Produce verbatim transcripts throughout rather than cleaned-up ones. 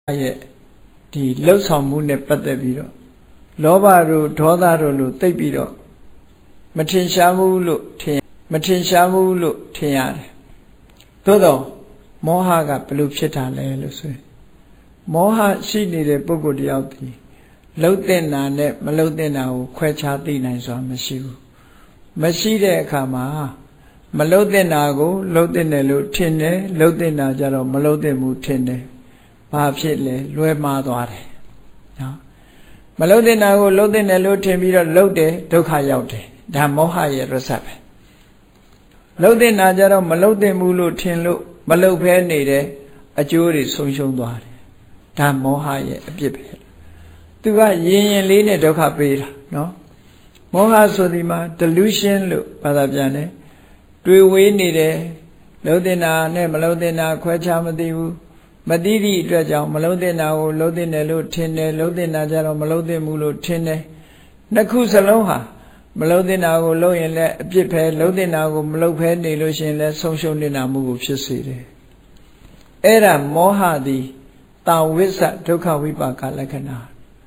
ရဲ့ဒီလှုပ်ဆောင်မှုနဲ့ပတ်သက်ပြီးတော့လောဘတို့ဒေါသတို့လို့သိပ်ပြီးတော့မထင်ရှားဘူးလို့ထင်မထင်ရှားဘူးလို့ထင်ရတယ်သို့တော့မောဟကဘယ်လိုဖြစ်တာလဲလို့ဆိုရင်မောဟရှိနေတဲ့ပုဂ္ဂိုလ်တယောက်ဒီလှုပ်တဲ့နာနဲ့မလှုပ်တဲ့နာကိုခွဲခြားသိနိုင်စွာမရှိဘူးမရှိတဲ့အခါမှာမလှုပ်တဲ့နာကိုလှုပ်တဲ့တယ်လို့ထင်တယ်လှုပ်တဲ့နာကြတော့မလှုပ်တဲ့မှုထင်တယ်ဘာဖြစ်လဲလွဲမှားသွားတယ်နော်မလှုပ်တဲ့နာကိုလှုပ်တဲ့တယ်လို့ထင်ပြီးတော့လှုပ်တယ်ဒုက္ခရောက်တယ်ဒါမောဟရဲ့ရစပဲလှုပ်တဲ့နာကြတော့မလှုပ်တဲ့မှုလို့ထင်လို့မလှုပ်ဖဲနေတယ်အကျိုးတွေဆုံးရှုံးသွားတယ်ဒါမောဟရဲ့အပြစ်ပဲသူကရင်ရင်လေးနဲ့ဒုက္ခပေးတာနော်မောဟဆိုဒီမှာ delusion လို့ဘာသာပြန်တယ်တွေ့ဝေးနေတယ်လှုပ်တဲ့နာနဲ့မလှုပ်တဲ့နာခွဲခြားမသိဘူးမသိသည့်အတွက်ကြောင့်မလှုပ်တဲ့နာကိုလှုပ်တဲ့တယ်လို့ထင်တယ်လှုပ်တဲ့နာကြတော့မလှုပ်တဲ့မှုလို့ထင်တယ်နှစ်ခုစလုံးဟာမလှုပ်တဲ့နာကိုလှုပ်ရင်လည်းအပြစ်ပဲလှုပ်တဲ့နာကိုမလှုပ်ဖဲနေလို့ရှိရင်လည်းဆုံးရှုံးနေတာမှုကိုဖြစ်စေတယ်အဲ့ဒါမောဟသည်တာဝိဇ္ဇဒုက္ခဝိပါကလက္ခဏာ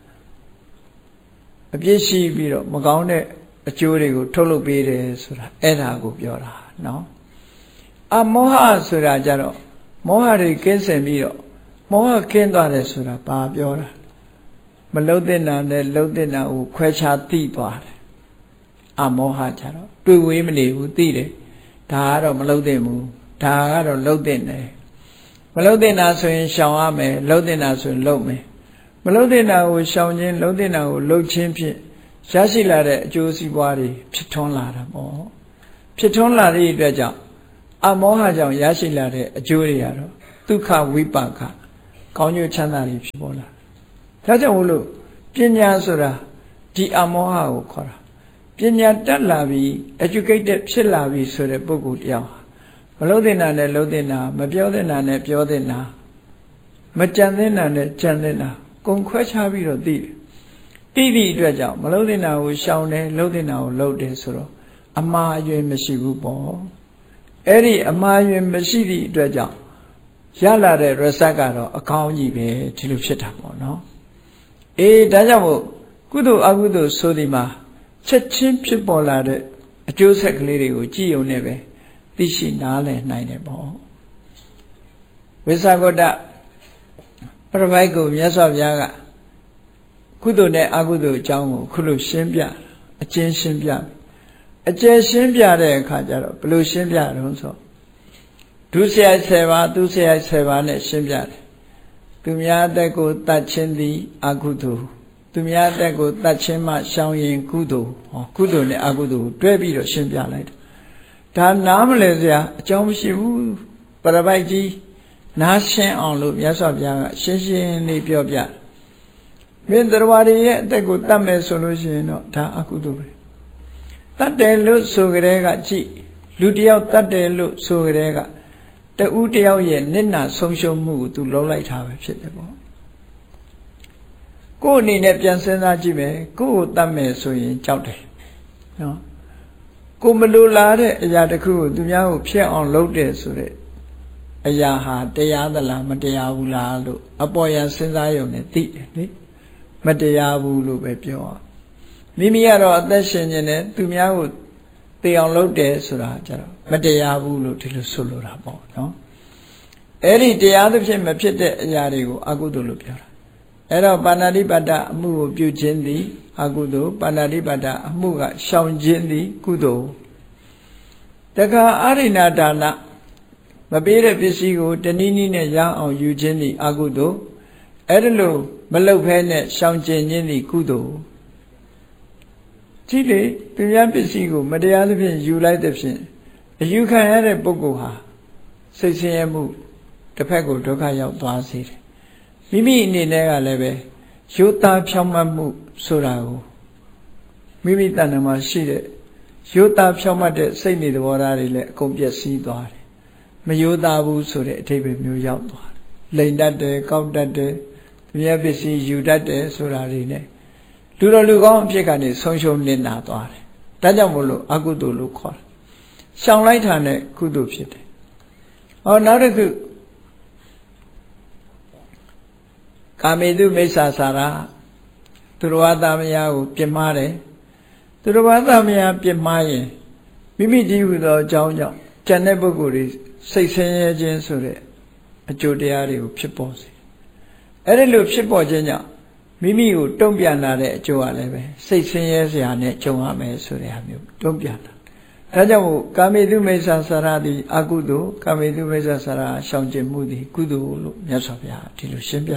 အပြစ်ရှိပြီးတော့မကောင်းတဲ့အကျိုးတွေကိုထုတ်လုပ်ပေးတယ်ဆိုတာအဲ့ဒါကိုပြောတာနော်အမောဟဆိုတာကြတော့မောဟတွေကင်းစင်ပြီးတော့မောဟကင်းသွားတယ်ဆိုတာဘာပြောတာမလှုပ်တဲ့နာနဲ့လှုပ်တဲ့နာကိုခွဲခြားသိသွားတယ်အမောဟကြတော့တွေ့ဝေးမနေဘူးသိတယ်ဒါကတော့မလှုပ်တဲ့မူဒါကတော့လှုပ်တဲ့နယ်မလှုပ်တဲ့နာဆိုရင်ရှောင်ရမယ်လှုပ်တဲ့နာဆိုရင်လှုပ်မယ်မလှုပ်တဲ့နာကိုရှောင်ခြင်းလှုပ်တဲ့နာကိုလှုပ်ခြင်းဖြင့်ရရှိလာတဲ့အကျိုးစီးပွားတွေဖြစ်ထွန်းလာတာပေါ့ဖြစ်ထွန်းလာတဲ့အတွက်ကြောင့်အမောဟကြောင့်ရရှိလာတဲ့အကျိုးတွေကတော့ဒုက္ခဝိပါကကောင်းကျိုးချမ်းသာတွေဖြစ်ပေါ်လာဒါကြောင့်မို့လို့ပညာဆိုတာဒီအမောဟကိုခေါ်တာပညာတက်လာပြီး educated ဖြစ်လာပြီးဆိုတဲ့ပုဂ္ဂိုလ်တရားမလှုပ်တဲ့နာနဲ့လှုပ်တဲ့နာမပြောတဲ့နာနဲ့ပြောတဲ့နာမကြံတဲ့နာနဲ့ကြံတဲ့နာကုန်ခွဲခြားပြီးတော့သိတယ်သိသည့်အတွက်ကြောင့်မလှုပ်တဲ့နာကိုရှောင်တယ်လှုပ်တဲ့နာကိုလှုပ်တယ်ဆိုတော့အမှားအယွင်းမရှိဘူးပေါ့အဲ့ဒီအမှားအယွင်းမရှိသည့်အတွက်ကြောင့်ရလာတဲ့ result ကတော့အကောင်းကြီးပဲဒီလိုဖြစ်တာပေါ့နော်အေးဒါကြောင့်မို့ကုသိုလ်အကုသိုလ်ဆိုဒီမှာချက်ချင်းဖြစ်ပေါ်လာတဲ့အကျိုးဆက်ကလေးတွေကိုကြည့်ုံနဲ့ပဲသိရှိနားလည်နိုင်တယ်ပေါ့ဝိသဂုတ္တပရပိုက်ကိုမြတ်စွာဘုရားကကုသိုလ်နဲ့အကုသိုလ်အကြောင်းကိုခုလိုရှင်းပြအကျဉ်းရှင်းပြအကျယ်ရှင်းပြတဲ့အခါကျတော့ဘယ်လိုရှင်းပြတုံးဆိုဒုစရိုက်ဆယ်ပါးသူစရိုက်ဆယ်ပါးနဲ့ရှင်းပြတယ်သူများအသက်ကိုတတ်ခြင်းသည်အကုသိုလ်သူများအသက်ကိုတတ်ခြင်းမှရှောင်ရင်ကုသိုလ်ဟောကုသိုလ်နဲ့အကုသိုလ်ကိုတွဲပြီးတော့ရှင်းပြလိုက်တယ်ဒါနားမလဲစရာအကြောင်းမရှိဘူးပရပိုက်ကြီးနားရှင်းအောင်လို့မြတ်စွာဘုရားကရှင်းရှင်းလေးပြောပြမင်းတရားဝါတွေရဲ့အသက်ကိုတတ်မယ်ဆိုလို့ရှိရင်တော့ဒါအကုသိုလ်ပဲတတ်တယ်လို့ဆိုကြတဲ့ကကြည့်လူတယောက်တတ်တယ်လို့ဆိုကြတဲ့ကတဦးတယောက်ရဲ့နိနာဆုံးရှုံးမှုကိုသူလုံးလိုက်တာပဲဖြစ်တယ်ပေါ့ကိုယ်အနေနဲ့ပြန်စဉ်းစားကြည့်မယ်ကိုယ်ကိုတတ်မယ်ဆိုရင်ကြောက်တယ်နော်ကိုမလိုလားတဲ့အရာတစ်ခုကိုသူများကိုဖျက်အောင်လုပ်တယ်ဆိုတဲ့အရာဟာတရားသလားမတရားဘူးလားလို့အပေါ်ယံစဉ်းစားရုံနဲ့သိတယ်လေမတရားဘူးလို့ပဲပြောမိမိကတော့အသက်ရှင်နေတယ်သူများကိုသိအောင်လုပ်တယ်ဆိုတာကြတော့မတရားဘူးလို့ဒီလိုဆိုလိုတာပေါ့နော်အဲ့ဒီတရားသဖြင့်မဖြစ်တဲ့အရာတွေကိုအကုသိုလ်လို့ပြောတာအဲ့တော့ပါဏာတိပါဒအမှုကိုပြုခြင်းသည်အကုသိုလ်ပါဏာတိပါဒအမှုကရှောင်ခြင်းသည်ကုသိုလ်တခါအာရိဏဒါနမပေးတဲ့ပစ္စည်းကိုတနည်းနည်းနဲ့ရအောင်ယူခြင်းသည်အကုသိုလ်အဲ့ဒါလို့မလုပ်ဖဲနဲ့ရှောင်ကျင်ခြင်းသည်ကုသိုလ်ကြည့်လေသူများပစ္စည်းကိုမတရားသဖြင့်ယူလိုက်တဲ့ဖြင့်အယူခံရတဲ့ပုဂ္ဂိုလ်ဟာစိတ်ဆင်းရဲမှုတစ်ဖက်ကိုဒုက္ခရောက်သွားစေတယ်မိမိအနေနဲ့ကလည်းပဲရိုးသားဖြောင့်မတ်မှုဆိုတာကိုမိမိတဏ္ဍာမှာရှိတဲ့ရိုးသားဖြောင့်မတ်တဲ့စိတ်နေသဘောထားတွေလည်းအကုန်ပျက်စီးသွားတယ်မရိုးသားဘူးဆိုတဲ့အဓိပ္ပာယ်မျိုးရောက်သွားတယ်လိန်တတ်တယ်ကောက်တတ်တယ်သူများပစ္စည်းယူတတ်တယ်ဆိုတာတွေနဲ့လူတော်လူကောင်းအဖြစ်ကနေဆုံးရှုံးနစ်နာသွားတယ်ဒါကြောင့်မို့လို့အကုသိုလ်လို့ခေါ်တယ်ရှောင်လိုက်တာနဲ့ကုသိုလ်ဖြစ်တယ်ဟောနောက်တစ်ခုကာမေတုမိစ္ဆာစာရသူတော်ဘာသမယာကိုပြစ်မှားတယ်သူတော်ဘာသမယာပြစ်မှားရင်မိမိတည်းဟူသောအကြောင်းကြောင့်ကျန်တဲ့ပုဂ္ဂိုလ်တွေစိတ်ဆင်းရဲခြင်းဆိုတဲ့အကျိုးတရားတွေကိုဖြစ်ပေါ်စေအဲ့ဒီလိုဖြစ်ပေါ်ခြင်းကြောင့်မိမိကိုတုံ့ပြန်လာတဲ့အကျိုးကလည်းပဲစိတ်ဆင်းရဲစရာနဲ့ကြုံရမယ်ဆိုတဲ့ဟာမျိုးတုံ့ပြန်တာဒါကြောင့်ကာမေတုမိစ္ဆာစာရသည်အကုသိုလ်ကာမေတုမိစ္ဆာစာရရှောင်ကျဉ်မှုသည်ကုသိုလ်လို့မြတ်စွာဘုရားဒီလိုရှင်းပြ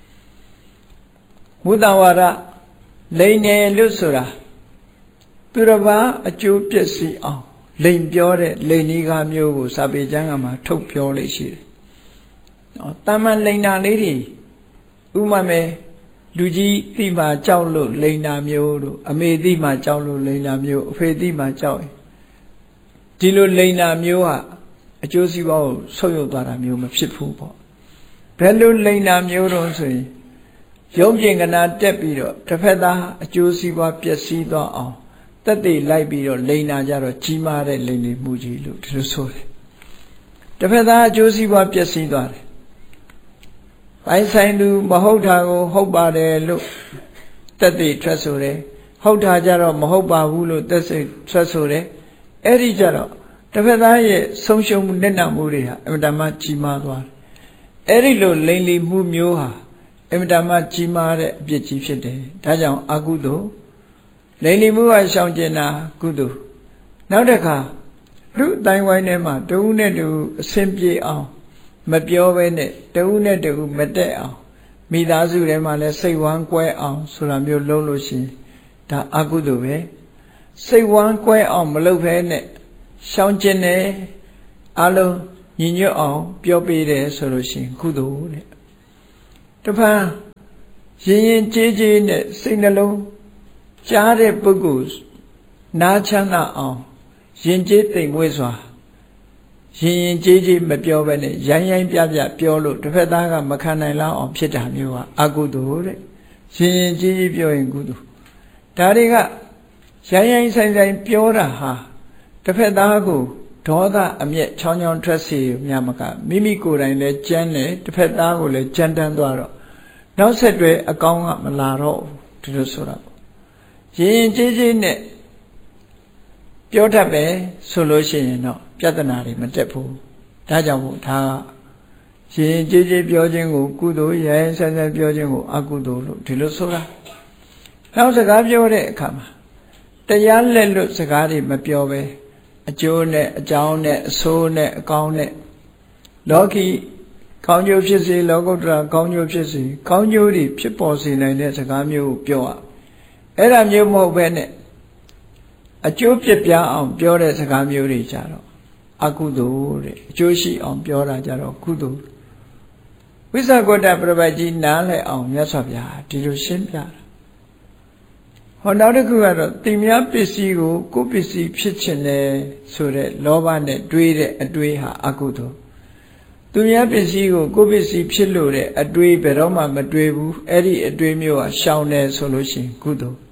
မုဒ္ဒဝါဒလိန်တယ်လို့ဆိုတာသူတစ်ပါးအကျိုးပျက်စီးအောင်လိန်ပြောတဲ့လိန်ဤကားမျိုးကိုစာပေကျမ်းကမှာထုတ်ပြောလို့ရှိတယ်နော်တာမန်လိန်တာလေးတွေဥမာမဲ့လူကြီးတိမှကြောက်လို့လိန်တာမျိုးတို့အမေတိမှကြောက်လို့လိန်တာမျိုးအဖေတိမှကြောက်ရင်ဒီလိုလိန်တာမျိုးဟာအကျိုးစီးပွားကိုဆုပ်ယုပ်သွားတာမျိုးမဖြစ်ဘူးပေါ့ဘယ်လိုလိန်တာမျိုးတော့ဆိုရင်ရုံးပြင်ကနာတက်ပြီးတော့တစ်ဖက်သားအကျိုးစီးပွားပျက်စီးသွားအောင်တက်တည်လိုက်ပြီးတော့လိန်တာကြတော့ကြီးမားတဲ့လိန်နေမှုကြီးလို့ဒီလိုဆိုတယ်တစ်ဖက်သားအကျိုးစီးပွားပျက်စီးသွားတယ်ပိုင်းဆိုင်သူမဟုတ်တာကိုဟုတ်ပါတယ်လို့တက်တည်ထွက်ဆိုတယ်ဟုတ်တာကြတော့မဟုတ်ပါဘူးလို့တက်စိတ်ထွက်ဆိုတယ်အဲ့ဒီကြတော့တစ်ဖက်သားရဲ့ဆုံးရှုံးမှုနဲ့နာမှုတွေဟာအမြဲတမ်းကြီးမားသွားတယ်အဲ့ဒီလိုလိန်လီမှုမျိုးဟာအမြဲတမ်းကြီးမားတဲ့အပြစ်ကြီးဖြစ်တယ်ဒါကြောင့်အကုသိုလ်လိန်လီမှုဟာရှောင်ကျဉ်တာကုသိုလ်နောက်တစ်ခါလူအတိုင်းဝိုင်းထဲမှာတဦးနဲ့တဦးအဆင်ပြေအောင်မပြောဘဲနဲ့တဦးနဲ့တဦးမတက်အောင်မိသားစုထဲမှာလည်းစိတ်ဝမ်းကွဲအောင်ဆိုတာမျိုးလုပ်လို့ရှိရင်ဒါအကုသိုလ်ပဲစိတ်ဝမ်းကွဲအောင်မလုပ်ဘဲနဲ့ရှောင်ကျဉ်တယ်အလုံးညီညွတ်အောင်ပြောပေးတယ်ဆိုလို့ရှိရင်ကုသိုလ်တဲ့တဖန်ရင်ရင်ကြေးကြေးနဲ့စိတ်နှလုံးကြားတဲ့ပုဂ္ဂိုလ်နားချမ်းသာအောင်ရင်ကျေးသိမ်မွေ့စွာရင်ရင်ကြေးကြေးမပြောဘဲနဲ့ရိုင်းရိုင်းပြပြပြောလို့တစ်ဖက်သားကမခံနိုင်လောက်အောင်ဖြစ်တာမျိုးကအကုသိုလ်တဲ့ရင်ရင်ကြေးကြေးပြောရင်ကုသိုလ်ဒါတွေကရိုင်းရိုင်းဆိုင်ဆိုင်ပြောတာဟာတစ်ဖက်သားကိုဒေါသအမျက်ချောင်းချောင်းထွက်စေမြတ်မကမိမိကိုယ်တိုင်လည်းကြမ်းတယ်တစ်ဖက်သားကိုလည်းကြမ်းတမ်းသွားတော့နောက်ဆက်တွဲအကောင်းကမလာတော့ဒီလိုဆိုတာပေါ့ရင်ရင်ကြေးကြေးနဲ့ပြောတတ်ပဲဆိုလို့ရှိရင်တော့ပြဿနာတွေမတက်ဘူးဒါကြောင့်မို့ဒါရင်ရင်ကြေးကြေးပြောခြင်းကိုကုသိုလ်ရိုင်းဆိုင်ဆိုင်ပြောခြင်းကိုအကုသိုလ်လို့ဒီလိုဆိုတာနောက်စကားပြောတဲ့အခါမှာတရားလက်လွတ်စကားတွေမပြောပဲအကျိုးနဲ့အကြောင်းနဲ့အဆိုးနဲ့အကောင်းနဲ့လောကီကောင်းကျိုးဖြစ်စေလောကုတ္တရာကောင်းကျိုးဖြစ်စေကောင်းကျိုးတွေဖြစ်ပေါ်စေနိုင်တဲ့စကားမျိုးကိုပြောရအဲ့ဒါမျိုးမဟုတ်ပဲနဲ့အကျိုးပြပြအောင်ပြောတဲ့စကားမျိုးတွေကြတော့အကုသိုလ်တဲ့အကျိုးရှိအောင်ပြောတာကြတော့ကုသိုလ်ဝိသကွတ္တပြပတ်ကြီးနားလည်အောင်မြတ်စွာဘုရားဒီလိုရှင်းပြတာဟောနောက်တစ်ခုကတော့တိများပစ္စည်းကိုကိုယ်ပစ္စည်းဖြစ်ခြင်းနဲ့ဆိုတဲ့လောဘနဲ့တွေးတဲ့အတွေးဟာအကုသိုလ်သူများပစ္စည်းကိုကိုယ်ပစ္စည်းဖြစ်လို့တဲ့အတွေးဘယ်တော့မှမတွေးဘူးအဲ့ဒီအတွေးမျိုးဟာရှောင်တယ်ဆိုလို့ရှိရင်ကုသိုလ်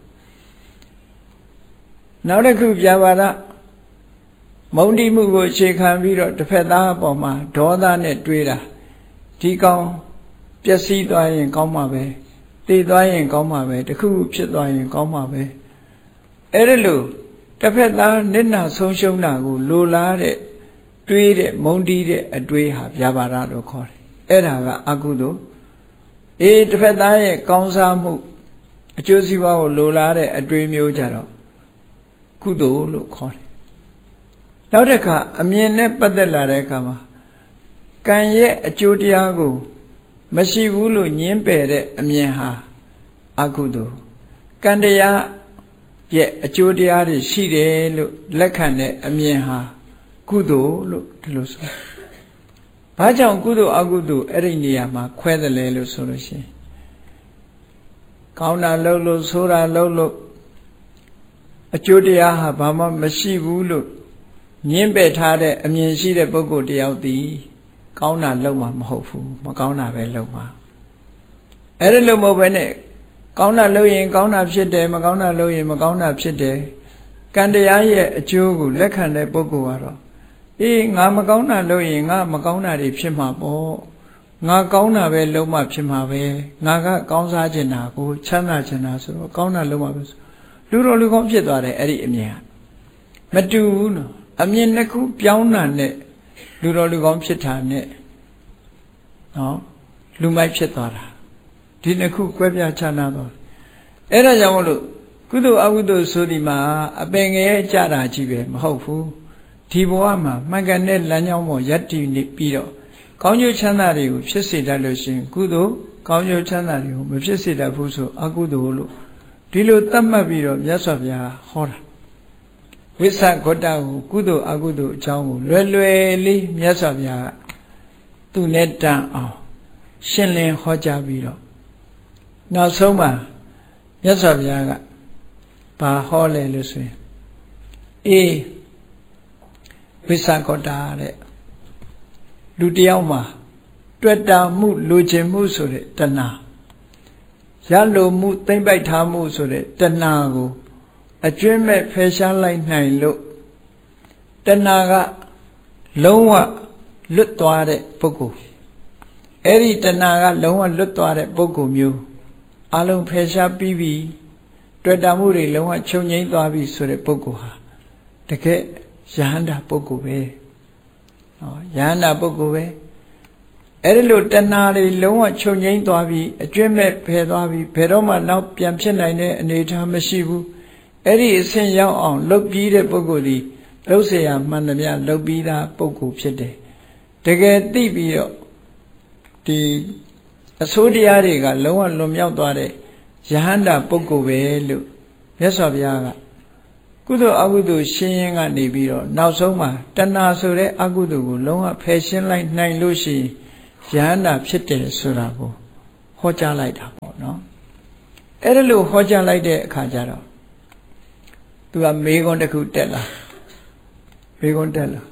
နောက်တစ်ခုပြပါတော့မုန်းတိမှုကိုအခြေခံပြီးတော့တစ်ဖက်သားအပေါ်မှာဒေါသနဲ့တွေးတာဒီကောင်ပျက်စီးသွားရင်ကောင်းမှာပဲတည်သွားရင်ကောင်းမှာပဲတခုဖြစ်သွားရင်ကောင်းမှာပဲအဲ့ဒါလို့တစ်ဖက်သားနစ်နာဆုံးရှုံးတာကိုလိုလားတဲ့တွေးတဲ့မုန်းတီးတဲ့အတွေးဟာဗျာပါဒလို့ခေါ်တယ်အဲ့ဒါကအကုသိုလ်အေးတစ်ဖက်သားရဲ့ကောင်းစားမှုအကျိုးစီးပွားကိုလိုလားတဲ့အတွေးမျိုးကြတော့ကုသိုလ်လို့ခေါ်တယ်နောက်တစ်ခါအမြင်နဲ့ပတ်သက်လာတဲ့အခါမှာကံရဲ့အကျိုးတရားကိုမရှိဘူးလို့ညင်းပယ်တဲ့အမြင်ဟာအကုသိုလ်ကံတရားရဲ့အကျိုးတရားတွေရှိတယ်လို့လက်ခံတဲ့အမြင်ဟာကုသိုလ်လို့ဒီလိုဆိုဘာကြောင့်ကုသိုလ်အကုသိုလ်အဲ့ဒီနေရာမှာခွဲတယ်လဲလို့ဆိုလို့ရှိရင်ကောင်းတာလုပ်လို့ဆိုးတာလုပ်လို့အကျိုးတရားဟာဘာမှမရှိဘူးလို့ညင်းပယ်ထားတဲ့အမြင်ရှိတဲ့ပုဂ္ဂိုလ်တယောက်သည်ကောင်းတာလုပ်မှာမဟုတ်ဘူးမကောင်းတာပဲလုပ်မှာအဲ့ဒါလို့မဟုတ်ဘဲနဲ့ကောင်းတာလုပ်ရင်ကောင်းတာဖြစ်တယ်မကောင်းတာလုပ်ရင်မကောင်းတာဖြစ်တယ်ကံတရားရဲ့အကျိုးကိုလက်ခံတဲ့ပုဂ္ဂိုလ်ကတော့အေးငါမကောင်းတာလုပ်ရင်ငါမကောင်းတာတွေဖြစ်မှာပေါ့ငါကောင်းတာပဲလုံးမဖြစ်မှာပဲငါကကောင်းစားခြင်းတာကိုချမ်းသာခြင်းတာဆိုတော့ကောင်းတာလုံးမပဲလူတော်လူကောင်းဖြစ်သွားတယ်အဲ့ဒီအမြင်မတူဘူးနော်အမြင်တစ်ခုပြောင်းတာနဲ့လူတော်လူကောင်းဖြစ်တာနဲ့နော်လူမိုက်ဖြစ်သွားတာဒီနှစ်ခုကွဲပြားခြားနားသွားအဲ့ဒါကြောင့်မလို့ကုသိုလ်အကုသိုလ်ဆိုဒီမှာအပင်ငယ်ကြတာကြီးပဲမဟုတ်ဘူးဒီဘဝမှာမှန်ကန်တဲ့လမ်းကြောင်းပေါ်ယက်တည်နေပြီးတော့ကောင်းကျိုးချမ်းသာတွေကိုဖြစ်စေတတ်လို့ရှိရင်ကုသိုလ်ကောင်းကျိုးချမ်းသာတွေကိုမဖြစ်စေတတ်ဘူးဆိုအကုသိုလ်လို့ဒီလိုသတ်မှတ်ပြီးတော့မြတ်စွာဘုရားဟောတာဝိသဂတ္တကိုကုသိုလ်အကုသိုလ်အကြောင်းကိုလွယ်လွယ်လေးမြတ်စွာဘုရားကသူ့နဲ့တန်အောင်ရှင်းလင်းဟောကြားပြီးတော့နောက်ဆုံးမှာမြတ်စွာဘုရားကဘာဟောလဲလို့ဆိုရင်အေးဝိသဂတ္တတဲ့လူတယောက်မှာတွေ့တာမှုလိုချင်မှုဆိုတဲ့တဏှာရလိုမှုသိမ့်ပိုက်ထားမှုဆိုတဲ့တဏှာကိုအကျွမ်းမဲ့ဖယ်ရှားလိုက်နိုင်လို့တဏှာကလုံးဝလွတ်သွားတဲ့ပုဂ္ဂိုလ်အဲ့ဒီတဏှာကလုံးဝလွတ်သွားတဲ့ပုဂ္ဂိုလ်မျိုးအလုံးဖယ်ရှားပြီးပြီတွေ့တာမှုတွေလုံးဝချုပ်ငြိမ်းသွားပြီဆိုတဲ့ပုဂ္ဂိုလ်ဟာတကယ်ယဟန္တာပုဂ္ဂိုလ်ပဲနော်ယဟန္တာပုဂ္ဂိုလ်ပဲအဲ့ဒီလိုတဏှာတွေလုံးဝချုပ်ငြိမ်းသွားပြီအကျွမ်းမဲ့ဖယ်သွားပြီဘယ်တော့မှနောက်ပြန်ဖြစ်နိုင်တဲ့အနေအထားမရှိဘူးအဲ့ဒီအဆင့်ရောက်အောင်လှုပ်ပြီးတဲ့ပုဂ္ဂိုလ်ဒီလှုပ်เสียမှန်သမျှလှုပ်ပြီးသားပုဂ္ဂိုလ်ဖြစ်တယ်တကယ်သိပြီးတော့ဒီအဆိုးတရားတွေကလုံးဝလွန်မြောက်သွားတဲ့ယဟန္တာပုဂ္ဂိုလ်ပဲလို့မြတ်စွာဘုရားကကုသိုလ်အကုသိုလ်ရှင်းရင်းကနေပြီးတော့နောက်ဆုံးမှာတဏှာဆိုတဲ့အကုသိုလ်ကိုလုံးဝဖယ်ရှင်းလိုက်နိုင်လို့ရှိရင်ယဟန္တာဖြစ်တယ်ဆိုတာကိုဟောကြားလိုက်တာပေါ့နော်အဲ့ဒါလို့ဟောကြားလိုက်တဲ့အခါကျတော့သူကမေခွန်းတစ်ခုတက်လာမေခွန်းတက်လာ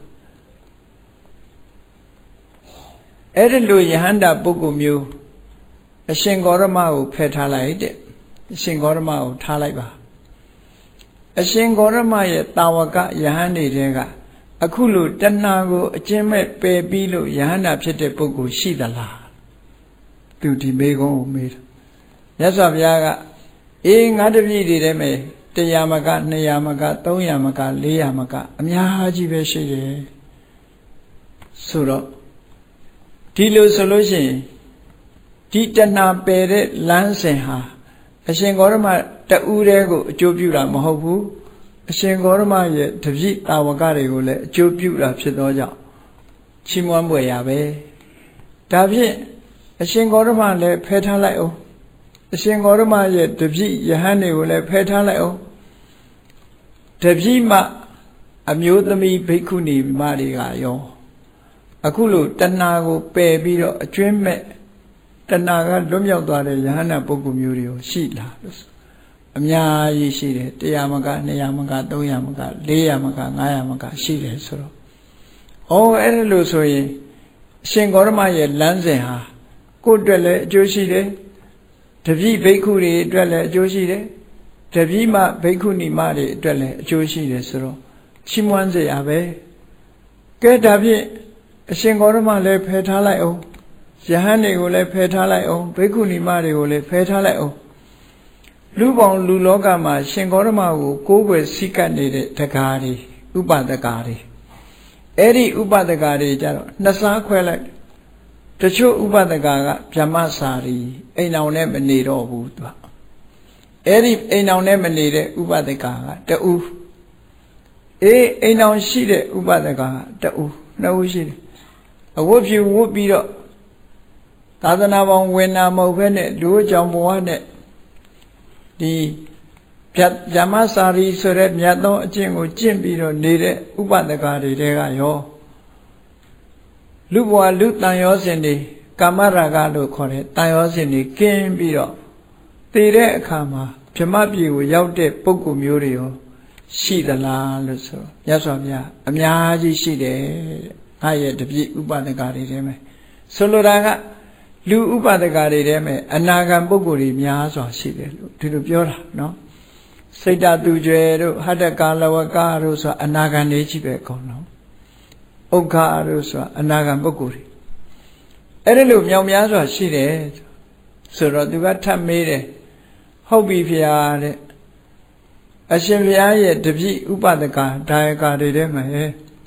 အဲ့ဒါလို့ယဟန္တာပုဂ္ဂိုလ်မျိုးအရှင်ဂေါရမကိုဖယ်ထားလိုက်တဲ့အရှင်ဂေါရမကိုထားလိုက်ပါအရှင်ဂေါရမရဲ့တာဝကယဟန်နေတဲ့ကအခုလိုတဏှာကိုအကျဉ်းမဲ့ပယ်ပြီးလို့ယဟန္တာဖြစ်တဲ့ပုဂ္ဂိုလ်ရှိသလားသူဒီမေကုန်းကိုမေးတယ်မြတ်စွာဘုရားကအေးငါတပည့်တွေထဲမှာတရားမကနှစ်ရာမကသုံးရာမကလေးရာမကအများကြီးပဲရှိတယ်ဆိုတော့ဒီလိုဆိုလို့ရှိရင်ဒီတဏှာပယ်တဲ့လမ်းစဉ်ဟာအရှင်ဂေါရမတူးတဲ့ကိုအကျိုးပြုတာမဟုတ်ဘူးအရှင်ဂေါရမရဲ့တပည့်တာဝကတွေကိုလည်းအကျိုးပြုတာဖြစ်သောကြောင့်ချီးမွမ်းပွေရပဲဒါဖြင့်အရှင်ဂေါရမလည်းဖယ်ထားလိုက်အောင်အရှင်ဂေါရမရဲ့တပည့်ယဟန်တွေကိုလည်းဖယ်ထားလိုက်အောင်တပည့်မှအမျိုးသမီးဘိက္ခုနီမတွေကရောအခုလိုတဏှာကိုပယ်ပြီးတော့အကျွမ်းမဲ့တဏှာကလွတ်မြောက်သွားတဲ့ယဟန္တာပုဂ္ဂိုလ်မျိုးတွေရှိလားလို့အများကြီးရှိတယ်တရားမကနှစ်ရာမကသုံးရာမကလေးရာမကငါးရာမကရှိတယ်ဆိုတော့အော်အဲ့ဒါလို့ဆိုရင်အရှင်ဂေါရမရဲ့လမ်းစဉ်ဟာကိုယ့်အတွက်လည်းအကျိုးရှိတယ်တပည့်ဘိက္ခုတွေအတွက်လည်းအကျိုးရှိတယ်တပည့်မဘိက္ခုနီမတွေအတွက်လည်းအကျိုးရှိတယ်ဆိုတော့ချီးမွမ်းစရာပဲကဲဒါဖြင့်အရှင်ဂေါရမလည်းဖယ်ထားလိုက်အောင်ယဟန်တွေကိုလည်းဖယ်ထားလိုက်အောင်ဘိက္ခုနီမတွေကိုလည်းဖယ်ထားလိုက်အောင်လူပေါင်းလူလောကမှာရှင်ဂေါရမကိုကိုးကွယ်စိတ်ကပ်နေတဲ့တကားတွေဥပဒကာတွေအဲ့ဒီဥပဒကာတွေကြတော့နှစ်စားခွဲလိုက်တချို့ဥပဒကာကဗြဟ္မစာရီအိမ်အောင်နဲ့မနေတော့ဘူးသူကအဲ့ဒီအိမ်အောင်နဲ့မနေတဲ့ဥပဒကာကတူအေးအိမ်အောင်ရှိတဲ့ဥပဒကာကတူနှစ်ဦးရှိတယ်အဝတ်ဖြူဝတ်ပြီးတော့သာသနာပေါင်းဝင်နာမဟုတ်ဘဲနဲ့လူ့ကြောင့်ဘဝနဲ့ဒီဗြဟ္မစာရီဆိုတဲ့မြတ်သောအကျင့်ကိုကျင့်ပြီးတော့နေတဲ့ဥပဒကာတွေတဲကရောလူဘဝလူတန်ရောစဉ်တွေကာမရာဂလို့ခေါ်တဲ့တန်ရောစဉ်တွေကင်းပြီးတော့တည်တဲ့အခါမှာဗြဟ္မပြည်ကိုရောက်တဲ့ပုဂ္ဂိုလ်မျိုးတွေရောရှိသလားလို့ဆိုမြတ်စွာဘုရားအများကြီးရှိတယ်ငါရဲ့တပည့်ဥပဒကာတွေထဲမှာဆိုလိုတာကလူဥပဒကာတွေထဲမှာအနာဂံပုဂ္ဂိုလ်တွေများစွာရှိတယ်လို့ဒီလိုပြောတာနော်စိတ်တသူကျွယ်တို့ဟတ္တကာလဝကတို့ဆိုတာအနာဂံတွေကြီးပဲကောင်းတော့ဥက္ခတို့ဆိုတာအနာဂံပုဂ္ဂိုလ်တွေအဲ့ဒီလိုမြောင်များစွာရှိတယ်ဆိုတော့သူကထပ်မေးတယ်ဟုတ်ပြီဖေဟာတဲ့အရှင်ဘုရားရဲ့တပည့်ဥပဒကဒါယကာတွေထဲမှာ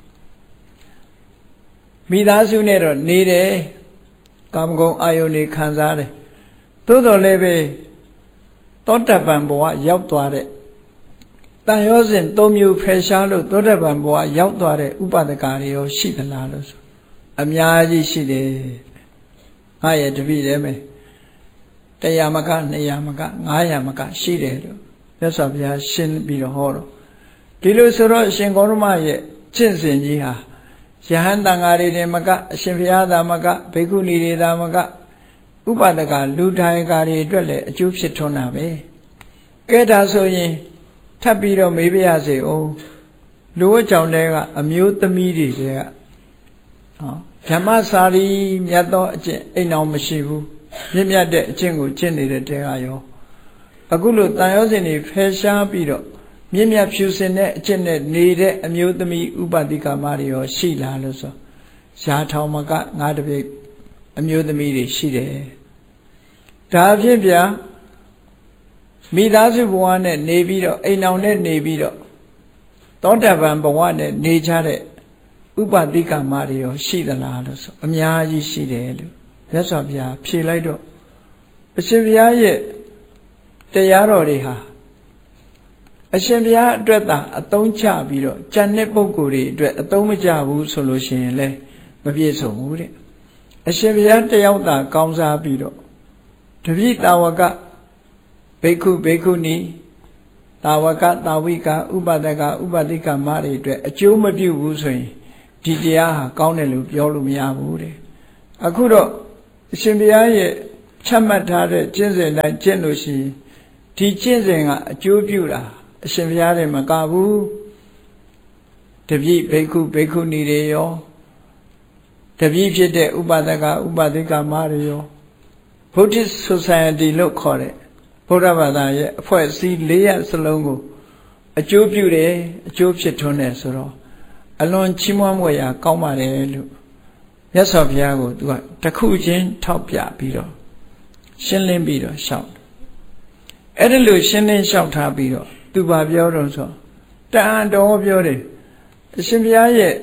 မိသားစုနဲ့တော့နေတယ်ကာမဂုဏ်အာယုန်တွေခံစားတယ်သို့တော်လည်းပဲသောတပန်ဘဝရောက်သွားတဲ့တန်ရောစဉ်သုံးမျိုးဖယ်ရှားလို့သောတပန်ဘဝရောက်သွားတဲ့ဥပဒကာတွေရောရှိသလားလို့ဆိုအများကြီးရှိတယ်ငါရဲ့တပည့်ထဲမှာတရားမကနှစ်ရာမကငါးရာမကရှိတယ်လို့မြတ်စွာဘုရားရှင်းပြီးတော့ဟောတော့ဒီလိုဆိုတော့အရှင်ဂေါရမရဲ့ကျင့်စဉ်ကြီးဟာယဟန်တန်ဃာတွေတင်မကအရှင်ဘုရားသာမကဘိက္ခုနီတွေသာမကဥပဒကလူထိုင်ကာတွေအတွက်လည်းအကျိုးဖြစ်ထွန်းတာပဲကဲဒါဆိုရင်ထပ်ပြီးတော့မေးပြရစေအောင်လူဝတ်ကြောင့်လည်းကအမျိုးသမီးတွေတည်းကဟောဓမ္မစာရီမြတ်သောအကျင့်အိမ်အောင်မရှိဘူးမြင့်မြတ်တဲ့အကျင့်ကိုကျင့်နေတဲ့တဲကရောအခုလိုတန်ရောစဉ်တွေဖယ်ရှားပြီးတော့မြင့်မြတ်ဖြူစင်တဲ့အကျင့်နဲ့နေတဲ့အမျိုးသမီးဥပတိကာမတွေရောရှိလားလို့ဆိုရာထောင်မကငါတပိတ်အမျိုးသမီးတွေရှိတယ်ဒါဖြင့်ဗျာမိသားစုဘဝနဲ့နေပြီးတော့အိမ်အောင်နဲ့နေပြီးတော့သောတပန်ဘဝနဲ့နေကြတဲ့ဥပတိကာမတွေရောရှိသလားလို့ဆိုအများကြီးရှိတယ်လို့မြတ်စွာဘုရားဖြေလိုက်တော့အရှင်ဘုရားရဲ့တရားတော်တွေဟာအရှင်ဘုရားအတွက်သာအသုံးချပြီးတော့ကျန်တဲ့ပုဂ္ဂိုလ်တွေအတွက်အသုံးမကျဘူးဆိုလို့ရှိရင်လည်းမပြည့်စုံဘူးတဲ့အရှင်ဘုရားတယောက်သာကောင်းစားပြီးတော့တပည့်တာဝကဘိက္ခုဘိက္ခုနီတာဝကတာဝိကဥပဒကဥပတိကမတွေအတွက်အကျိုးမပြုဘူးဆိုရင်ဒီတရားဟာကောင်းတယ်လို့ပြောလို့မရဘူးတဲ့အခုတော့အရှင်ဘုရားရဲ့ချမှတ်ထားတဲ့ကျင့်စဉ်တိုင်းကျင့်လို့ရှိရင်ဒီကျင့်စဉ်ကအကျိုးပြုတာအရှင်ဘုရားလည်းမကဘူးတပည့်ဘိက္ခုဘိက္ခုနီတွေရောတပည့်ဖြစ်တဲ့ဥပဒကဥပတိကမတွေရော Buddhist Society လို့ခေါ်တဲ့ဘုရားဘာသာရဲ့အဖွဲ့အစည်း၄ရပ်စလုံးကိုအကျိုးပြုတယ်အကျိုးဖြစ်ထွန်းတယ်ဆိုတော့အလွန်ချီးမွမ်းဖွယ်ရာကောင်းပါတယ်လို့မြတ်စွာဘုရားကိုသူကတစ်ခုချင်းထောက်ပြပြီးတော့ရှင်းလင်းပြီးတော့ရှောက်အဲ့ဒါလို့ရှင်းလင်းရှောက်ထားပြီးတော့သူဘာပြောတော့ဆိုတန်တော်ပြောတယ်အရှင်ဘုရားရဲ့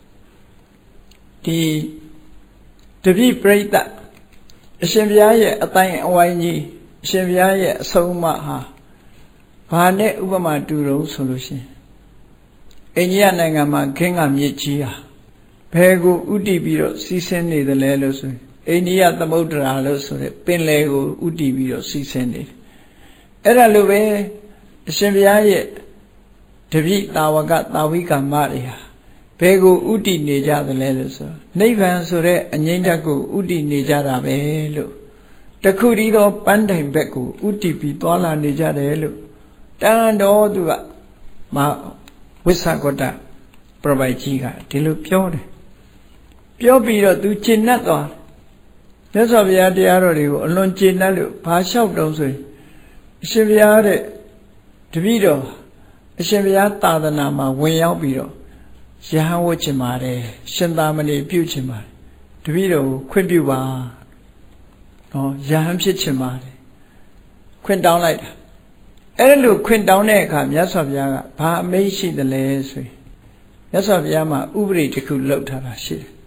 ဒီတပည့်ပရိသတ်အရှင်ဘုရားရဲ့အတိုင်းအဝိုင်းကြီးအရှင်ဘုရားရဲ့အဆုံးအမဟာဘာနဲ့ဥပမာတူတော့ဆိုလို့ရှိရင်အိန္ဒိယနိုင်ငံမှာခင်းကမြစ်ကြီးဟာဘယ်ကိုဥတည်ပြီးတော့စီးဆင်းနေတယ်လဲလို့ဆိုရင်အိန္ဒိယသမုဒ္ဒရာလို့ဆိုတဲ့ပင်လယ်ကိုဥတည်ပြီးတော့စီးဆင်းနေတယ်အဲ့ဒါလိုပဲအရှင်ဘုရားရဲ့တပည့်တာဝကတာဝိကမတွေဟာဘယ်ကိုဥတည်နေကြသလဲလို့ဆိုနိဗ္ဗာန်ဆိုတဲ့အငြိမ့်ဓာတ်ကိုဥတည်နေကြတာပဲလို့တခုတည်းသောပန်းတိုင်ဘက်ကိုဥတည်ပြီးသွားလာနေကြတယ်လို့တန်တော်သူကမဝိသကတပရပိုက်ကြီးကဒီလိုပြောတယ်ပြောပြီးတော့သူကျင့်납သွားမြတ်စွာဘုရားတရားတော်တွေကိုအလွန်ကျင့်납လို့ဘာလျှောက်တုံးဆိုရင်အရှင်ဘုရားတဲ့တပည့်တော်အရှင်ဘုရားသာသနာမှာဝင်ရောက်ပြီးတော့ယဟန်ဝတ်ချင်ပါတယ်ရှင်သာမဏေပြုချင်ပါတယ်တပည့်တော်ကိုခွင့်ပြုပါနော်ယဟန်ဖြစ်ချင်ပါတယ်ခွင့်တောင်းလိုက်တာအဲ့လိုခွင့်တောင်းတဲ့အခါမြတ်စွာဘုရားကဘာအမိန့်ရှိသလဲဆိုရင်မြတ်စွာဘုရားမှာဥပဒေတစ်ခုလုပ်ထားတာရှိတယ်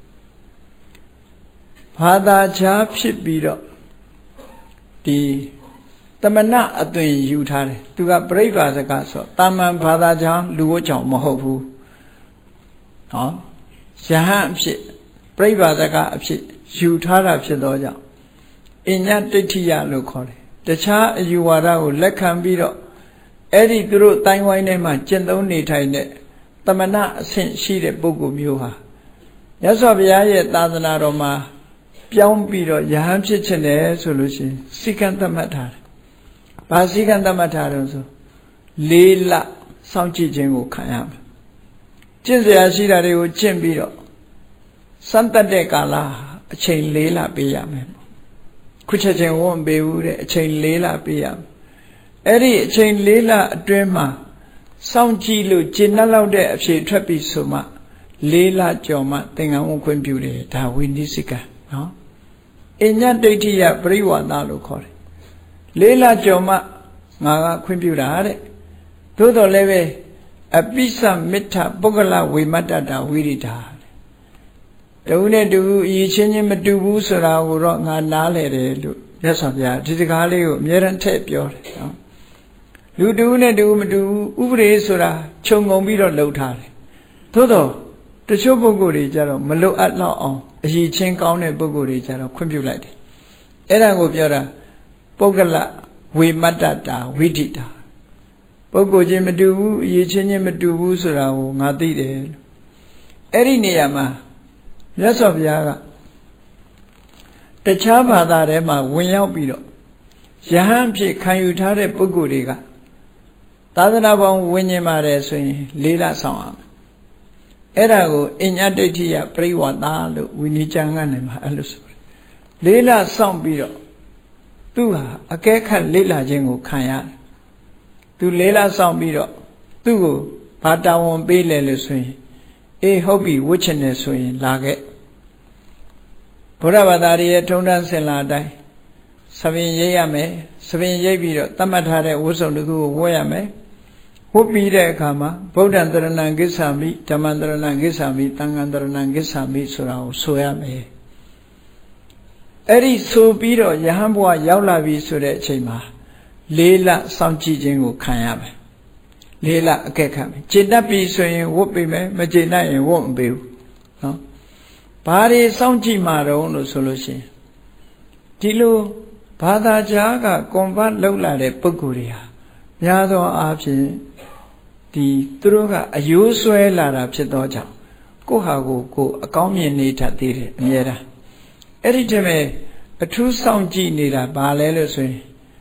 ဘာသာခြားဖြစ်ပြီးတော့ဒီတမနာအသွင်ယူထားတယ်သူကပြိဋ္ဌာစကဆိုတာမန်ဘာသာခြားလူဝတ်ကြောင့်မဟုတ်ဘူးနော်ယဟန်အဖြစ်ပြိဋ္ဌာစကအဖြစ်ယူထားတာဖြစ်သောကြောင့်အညတ္တိယလို့ခေါ်တယ်တခြားအယူဝါဒကိုလက်ခံပြီးတော့အဲ့ဒီသူတို့တိုင်းဝိုင်းထဲမှာကျင့်သုံးနေထိုင်တဲ့တမနာအဆင့်ရှိတဲ့ပုဂ္ဂိုလ်မျိုးဟာမြတ်စွာဘုရားရဲ့သာသနာတော်မှာပြောင်းပြီးတော့ယဟန်ဖြစ်ခြင်းတယ်ဆိုလို့ရှိရင်စိကံသတ်မှတ်ထားတယ်။ဘာစိကံသတ်မှတ်ထားတယ်ဆိုလေးလစောင့်ကြည့်ခြင်းကိုခံရမယ်။ကျင့်စရာရှိတာတွေကိုကျင့်ပြီးတော့စမ်းသပ်တဲ့ကာလအချိန်လေးလပေးရမယ်။ခုချက်ချင်းဝန်းပေးဘူးတဲ့အချိန်လေးလပေးရမယ်။အဲ့ဒီအချိန်လေးလအတွင်းမှာစောင့်ကြည့်လို့ကျင့်လောက်တဲ့အဖြေထွက်ပြီးဆိုမှလေးလကျော်မှသင်္ကန်းဝန်းခွင့်ပြုတယ်ဒါဝိနည်းစိကံနော်အညတ္တိဋ္ဌိယပရိဝါဒလို့ခေါ်တယ်လေးလကျော်မှငါကခွင့်ပြုတာတဲ့သို့တော်လည်းပဲအပိစမစ္ထပုဂ္ဂလဝိမတ္တတာဝိရိတာတူနဲ့တူအရေးချင်းချင်းမတူဘူးဆိုတာကိုတော့ငါနားလဲတယ်လို့မြတ်စွာဘုရားဒီစကားလေးကိုအမြဲတမ်းထည့်ပြောတယ်နော်လူတူနဲ့တူမတူဥပဒေဆိုတာခြုံငုံပြီးတော့လှုပ်ထားတယ်သို့တော့တချို့ပုဂ္ဂိုလ်တွေကြတော့မလွတ်အပ်လောက်အောင်အရေးချင်းကောင်းတဲ့ပုဂ္ဂိုလ်တွေကြတော့ခွင့်ပြုလိုက်တယ်အဲ့ဒါကိုပြောတာပုဂ္ဂလဝိမတ္တတာဝိဓိတာပုဂ္ဂိုလ်ချင်းမတူဘူးအရေးချင်းချင်းမတူဘူးဆိုတာကိုငါသိတယ်အဲ့ဒီနေရာမှာမြတ်စွာဘုရားကတခြားဘာသာထဲမှာဝင်ရောက်ပြီးတော့ယဟန်ဖြစ်ခံယူထားတဲ့ပုဂ္ဂိုလ်တွေကသာသနာပေါင်းဝิญဉ်ပါတယ်ဆိုရင်လေးလဆောင်အောင်အဲ့ဒါကိုအညတ္တိဋ္ဌိယပရိဝါဒလို့ဝိနည်းကျမ်းကနေမှာအဲ့လိုဆိုတယ်လေးလဆောင်ပြီးတော့သူဟာအကဲခတ်လေးလာခြင်းကိုခံရတယ်သူလေးလဆောင်ပြီးတော့သူ့ကိုဘာတာဝန်ပေးလဲလို့ဆိုရင်အေးဟုတ်ပြီဝှက်ချင်တယ်ဆိုရင်လာခဲ့ဘုရားဘာသာရဲ့ထုံးတမ်းစင်လာတိုင်းသဘင်ရိပ်ရမယ်သဘင်ရိပ်ပြီးတော့တတ်မှတ်ထားတဲ့ဝတ်စုံတစ်ခုကိုဝတ်ရမယ်ဝတ်ပြီးတဲ့အခါမှာဗုဒ္ဓံတရဏံကိစ္ဆာမိဓမ္မံတရဏံကိစ္ဆာမိသံဃံတရဏံကိစ္ဆာမိဆိုတာကိုဆိုရမယ်အဲ့ဒီဆိုပြီးတော့ယဟန်ဘုရားရောက်လာပြီဆိုတဲ့အချိန်မှာလေးလစောင့်ကြည့်ခြင်းကိုခံရမယ်လေးလအကဲခတ်မယ်ကျေတတ်ပြီဆိုရင်ဝတ်ပေးမယ်မကျေတတ်ရင်ဝတ်မပေးဘူးနော်ဘာတွေစောင့်ကြည့်မှာတော့လို့ဆိုလို့ရှိရင်ဒီလိုဘာသာကြားကကွန်ဗတ်လောက်လာတဲ့ပုဂ္ဂိုလ်တွေဟာများသောအားဖြင့်ဒီသူတို့ကအယိုးဆွဲလာတာဖြစ်သောကြောင့်ကိုယ့်ဟာကိုယ်ကိုအကောင်းမြင်နေတတ်သေးတယ်အမြဲတမ်းအဲ့ဒီတည်းမဲ့အထူးစောင့်ကြည့်နေတာဘာလဲလို့ဆိုရင်